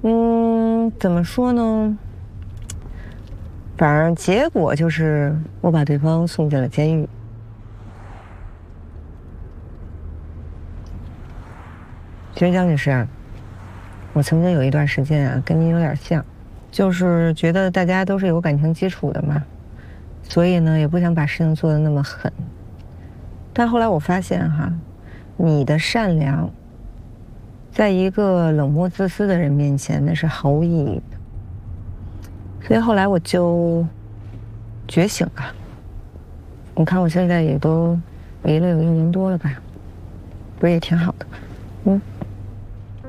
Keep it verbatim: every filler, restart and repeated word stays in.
嗯，怎么说呢？反正结果就是我把对方送进了监狱。其实江女士啊，我曾经有一段时间啊，跟您有点像，就是觉得大家都是有感情基础的嘛，所以呢，也不想把事情做得那么狠。但后来我发现哈，你的善良，在一个冷漠自私的人面前，那是毫无意义的。所以后来我就觉醒了。你看我现在也都离了有一年多了吧，不是也挺好的吗？